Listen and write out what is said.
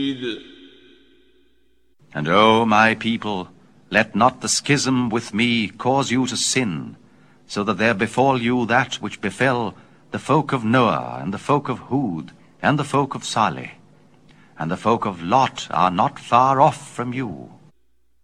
And O my people, let not the schism with me cause you to sin, so that there befall you that which befell the folk of Noah, and the folk of Hud, and the folk of Saleh. And the folk of Lot are not far off from you.